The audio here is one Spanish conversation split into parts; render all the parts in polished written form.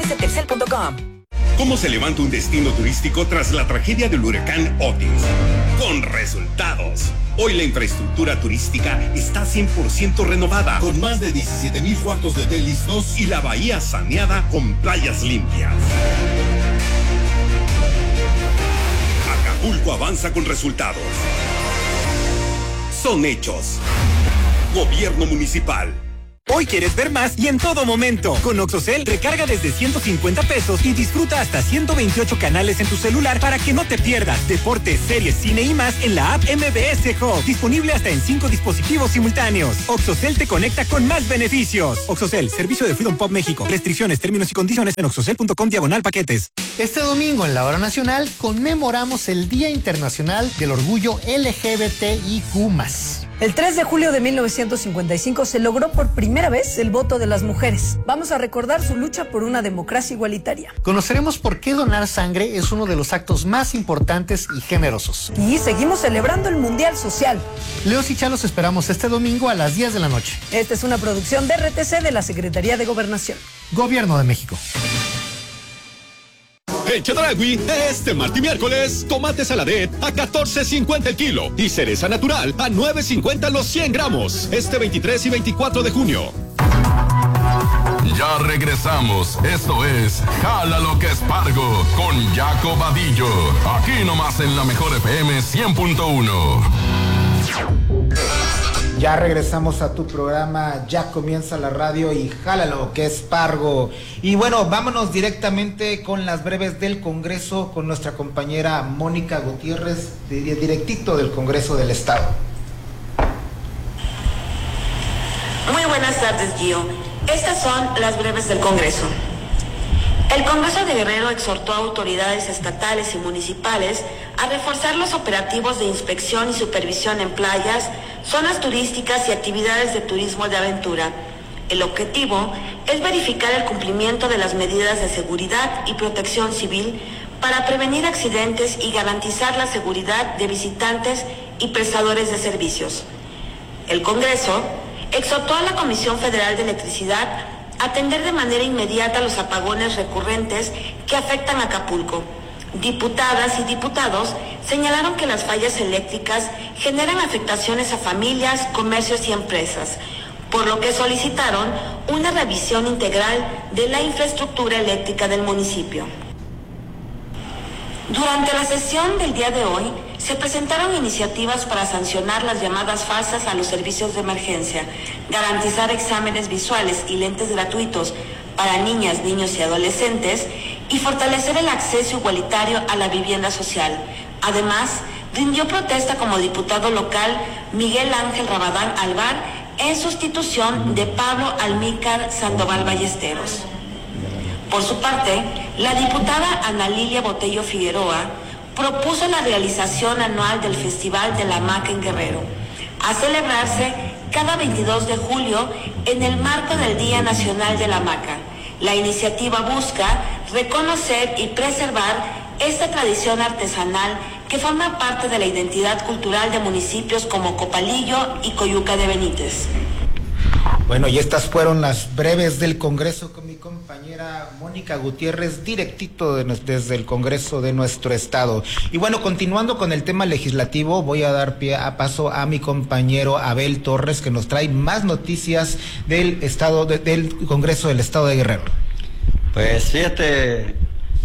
Condiciones en telcel.com. ¿Cómo se levanta un destino turístico tras la tragedia del huracán Otis? Con resultados. Hoy la infraestructura turística está 100% renovada, con más de 17,000 cuartos de hotel listos y la bahía saneada con playas limpias. Acapulco avanza con resultados. Son hechos. Gobierno municipal. Hoy quieres ver más y en todo momento. Con Oxocel, recarga desde 150 pesos y disfruta hasta 128 canales en tu celular para que no te pierdas deportes, series, cine y más en la app MBS Hub. Disponible hasta en 5 dispositivos simultáneos. Oxocel te conecta con más beneficios. Oxocel, servicio de Freedom Pop México. Restricciones, términos y condiciones en oxocel.com/paquetes. Este domingo en la Hora Nacional conmemoramos el Día Internacional del Orgullo LGBTIQ+. El 3 de julio de 1955 se logró por primera vez el voto de las mujeres. Vamos a recordar su lucha por una democracia igualitaria. Conoceremos por qué donar sangre es uno de los actos más importantes y generosos. Y seguimos celebrando el Mundial Social. Leos y Chalos esperamos este domingo a las 10 de la noche. Esta es una producción de RTC de la Secretaría de Gobernación. Gobierno de México. En Chedraui, este martes y miércoles, tomate saladet a $14.50 el kilo y cereza natural a $9.50 los 100 gramos. Este 23 y 24 de junio. Ya regresamos. Esto es Jala lo que es Pargo con Jaco Vadillo. Aquí nomás en la mejor FM 100.1. Ya regresamos a tu programa, ya comienza la radio y jálalo, que es Pargo. Y bueno, vámonos directamente con las breves del Congreso con nuestra compañera Mónica Gutiérrez, directito del Congreso del Estado. Muy buenas tardes, Gio. Estas son las breves del Congreso. El Congreso de Guerrero exhortó a autoridades estatales y municipales a reforzar los operativos de inspección y supervisión en playas, zonas turísticas y actividades de turismo de aventura. El objetivo es verificar el cumplimiento de las medidas de seguridad y protección civil para prevenir accidentes y garantizar la seguridad de visitantes y prestadores de servicios. El Congreso exhortó a la Comisión Federal de Electricidad atender de manera inmediata los apagones recurrentes que afectan a Acapulco. Diputadas y diputados señalaron que las fallas eléctricas generan afectaciones a familias, comercios y empresas, por lo que solicitaron una revisión integral de la infraestructura eléctrica del municipio. Durante la sesión del día de hoy, se presentaron iniciativas para sancionar las llamadas falsas a los servicios de emergencia, garantizar exámenes visuales y lentes gratuitos para niñas, niños y adolescentes y fortalecer el acceso igualitario a la vivienda social. Además, rindió protesta como diputado local Miguel Ángel Rabadán Alvar en sustitución de Pablo Almícar Sandoval Ballesteros. Por su parte, la diputada Ana Lilia Botello Figueroa propuso la realización anual del Festival de la Hamaca en Guerrero, a celebrarse cada 22 de julio en el marco del Día Nacional de la Hamaca. La iniciativa busca reconocer y preservar esta tradición artesanal que forma parte de la identidad cultural de municipios como Copalillo y Coyuca de Benítez. Bueno, y estas fueron las breves del Congreso con mi compañera Mónica Gutiérrez, directito desde el Congreso de nuestro estado. Y bueno, continuando con el tema legislativo, voy a dar paso a mi compañero Abel Torres, que nos trae más noticias del estado del Congreso del Estado de Guerrero. Pues fíjate,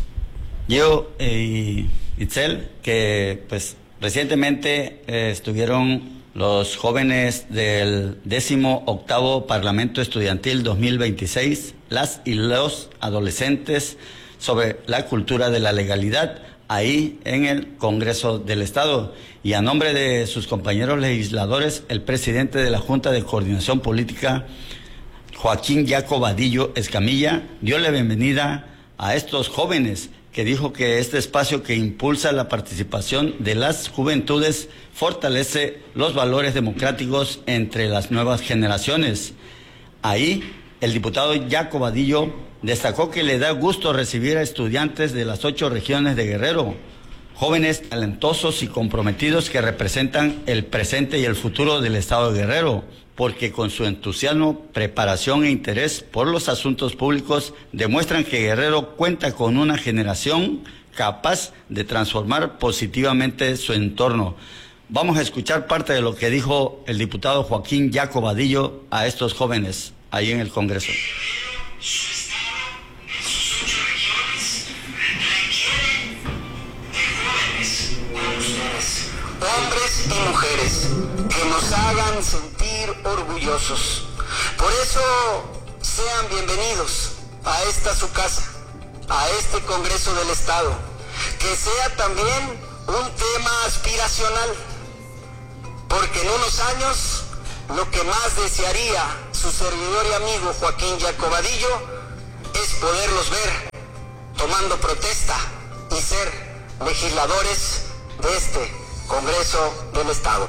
yo y Itzel, que pues recientemente estuvieron los jóvenes del 18º Parlamento Estudiantil 2026, las y los adolescentes sobre la cultura de la legalidad, ahí en el Congreso del Estado. Y a nombre de sus compañeros legisladores, el presidente de la Junta de Coordinación Política, Joaquín Jaco Vadillo Escamilla, dio la bienvenida a estos jóvenes, que dijo que este espacio que impulsa la participación de las juventudes fortalece los valores democráticos entre las nuevas generaciones. Ahí, el diputado Jaco Vadillo destacó que le da gusto recibir a estudiantes de las 8 regiones de Guerrero, jóvenes talentosos y comprometidos que representan el presente y el futuro del estado de Guerrero, porque con su entusiasmo, preparación e interés por los asuntos públicos demuestran que Guerrero cuenta con una generación capaz de transformar positivamente su entorno. Vamos a escuchar parte de lo que dijo el diputado Joaquín Jaco Vadillo a estos jóvenes ahí en el Congreso. Hombres y mujeres que nos hagan sentir orgullosos. Por eso sean bienvenidos a esta su casa, a este Congreso del Estado, que sea también un tema aspiracional, porque en unos años lo que más desearía su servidor y amigo Joaquín Jaco Vadillo es poderlos ver tomando protesta y ser legisladores de este Congreso del Estado.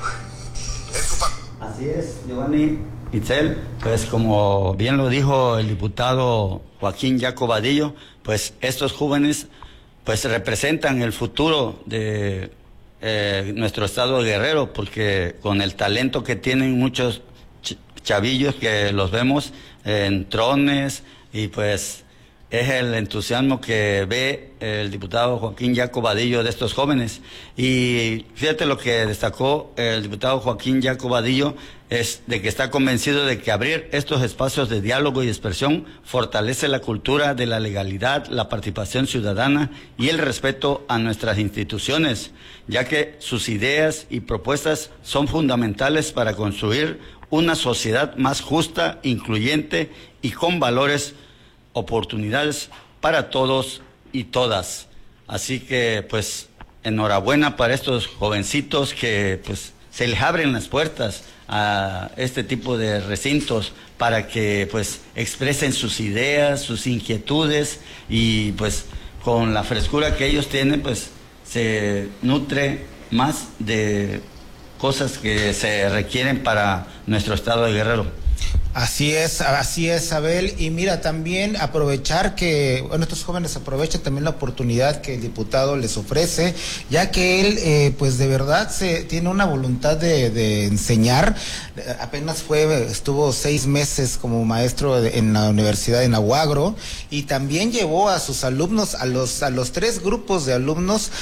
Así es, Giovanni, Itzel, pues como bien lo dijo el diputado Joaquín Jaco Vadillo, pues estos jóvenes pues representan el futuro de nuestro estado de Guerrero, porque con el talento que tienen muchos chavillos que los vemos en trones, y pues es el entusiasmo que ve el diputado Joaquín Jaco Vadillo de estos jóvenes. Y fíjate lo que destacó el diputado Joaquín Jaco Vadillo, es de que está convencido de que abrir estos espacios de diálogo y expresión fortalece la cultura de la legalidad, la participación ciudadana y el respeto a nuestras instituciones, ya que sus ideas y propuestas son fundamentales para construir una sociedad más justa, incluyente y con valores, oportunidades para todos y todas. Así que pues enhorabuena para estos jovencitos que pues se les abren las puertas a este tipo de recintos para que pues expresen sus ideas, sus inquietudes, y pues con la frescura que ellos tienen pues se nutre más de cosas que se requieren para nuestro estado de Guerrero. Así es, Abel. Y mira, también aprovechar que, bueno, estos jóvenes aprovechan también la oportunidad que el diputado les ofrece, ya que él, pues de verdad tiene una voluntad de enseñar. Apenas estuvo 6 meses como maestro en la Universidad de Nahuagro, y también llevó a sus alumnos, a los 3 grupos de alumnos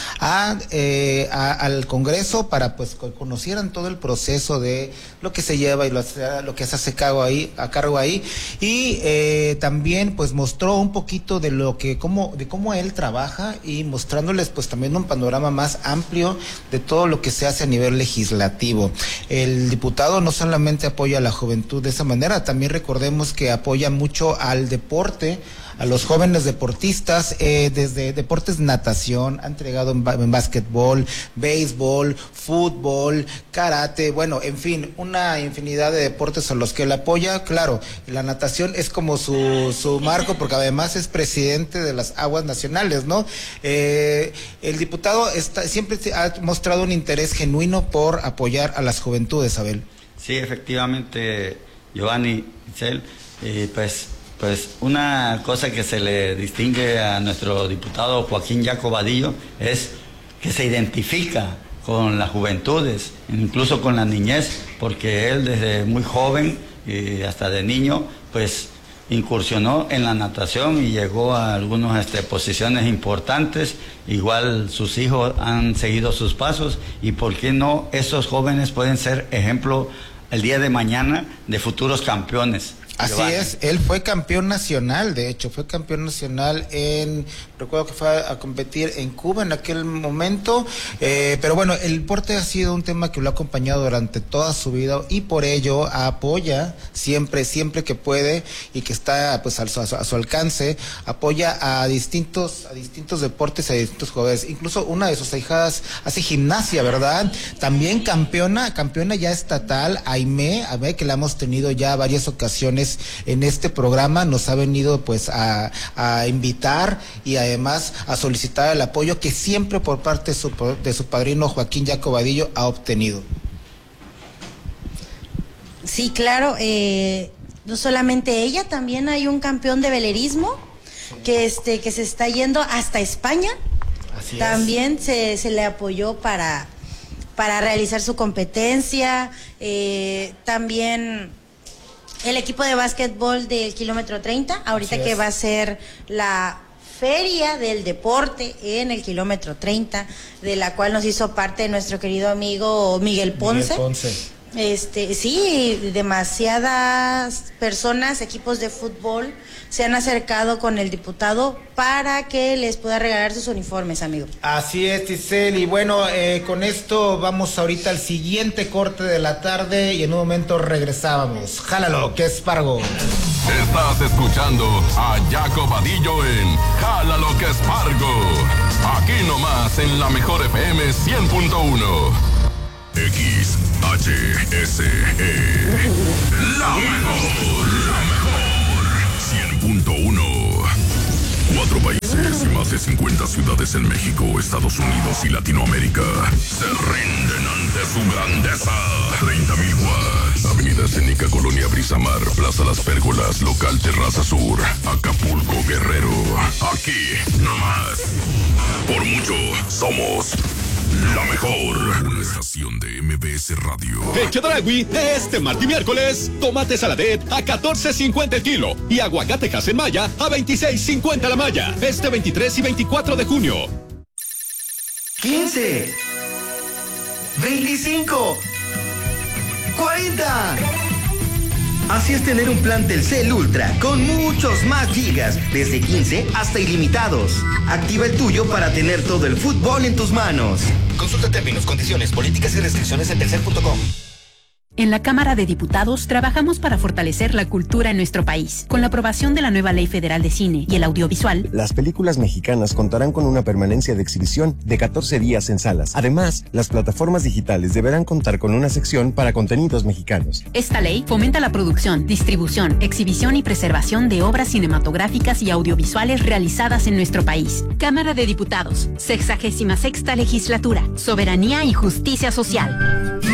al Congreso para pues que conocieran todo el proceso de lo que se lleva y lo que se hace a cargo ahí, y también pues mostró un poquito de cómo él trabaja, y mostrándoles pues también un panorama más amplio de todo lo que se hace a nivel legislativo. El diputado no solamente apoya a la juventud de esa manera, también recordemos que apoya mucho al deporte, a los jóvenes deportistas, desde deportes, natación, ha entregado en básquetbol, béisbol, fútbol, karate, bueno, en fin, una infinidad de deportes a los que él apoya. Claro, la natación es como su marco, porque además es presidente de las aguas nacionales, ¿no? El diputado siempre ha mostrado un interés genuino por apoyar a las juventudes, Abel. Sí, efectivamente, Giovanni, Itzel, pues una cosa que se le distingue a nuestro diputado Joaquín Jaco Vadillo es que se identifica con las juventudes, incluso con la niñez, porque él desde muy joven y hasta de niño pues incursionó en la natación y llegó a algunas posiciones importantes. Igual sus hijos han seguido sus pasos, y por qué no, esos jóvenes pueden ser ejemplo el día de mañana de futuros campeones. Así Giovanni. es, él fue campeón nacional, de hecho, recuerdo que fue a competir en Cuba en aquel momento, pero bueno, el deporte ha sido un tema que lo ha acompañado durante toda su vida, y por ello apoya siempre que puede, y que está pues a su alcance, apoya a distintos deportes, a distintos jóvenes. Incluso una de sus ahijadas hace gimnasia, ¿verdad? También campeona ya estatal, Aimé, que la hemos tenido ya varias ocasiones en este programa, nos ha venido pues a invitar y además a solicitar el apoyo que siempre por parte de su padrino Joaquín Jaco Vadillo ha obtenido. Sí, claro, no solamente ella, también hay un campeón de velerismo que se está yendo hasta España. Así también se le apoyó para realizar su competencia. También el equipo de básquetbol del kilómetro 30, ahorita que va a ser la Feria del Deporte en el kilómetro 30, de la cual nos hizo parte nuestro querido amigo Miguel Ponce. Sí, demasiadas personas, equipos de fútbol se han acercado con el diputado para que les pueda regalar sus uniformes, amigo. Así es, Giselle, y bueno, con esto vamos ahorita al siguiente corte de la tarde y en un momento regresábamos. Jálalo, que es Pargo. Estás escuchando a Jaco Vadillo en Jálalo, que es Pargo. Aquí nomás en la mejor FM 100.1. XHSE. La mejor. 100.1. 4 países y más de 50 ciudades en México, Estados Unidos y Latinoamérica se rinden ante su grandeza. 30,000 watts. Avenida Escénica, Colonia Brisamar, Plaza Las Pérgolas, Local Terraza Sur, Acapulco, Guerrero. Aquí nomás. Por mucho somos la mejor. Una estación de MBS Radio. En Chedraui, este martes y miércoles, tomate saladet a $14.50 el kilo y aguacate en Maya a $26.50 la malla. Este 23 y 24 de junio. 15, 25, 40. Así es tener un plan Telcel Ultra con muchos más gigas, desde 15 hasta ilimitados. Activa el tuyo para tener todo el fútbol en tus manos. Consulta términos, condiciones, políticas y restricciones en telcel.com. En la Cámara de Diputados trabajamos para fortalecer la cultura en nuestro país. Con la aprobación de la nueva Ley Federal de Cine y el Audiovisual, las películas mexicanas contarán con una permanencia de exhibición de 14 días en salas. Además, las plataformas digitales deberán contar con una sección para contenidos mexicanos. Esta ley fomenta la producción, distribución, exhibición y preservación de obras cinematográficas y audiovisuales realizadas en nuestro país. Cámara de Diputados, 66ª Legislatura, Soberanía y Justicia Social.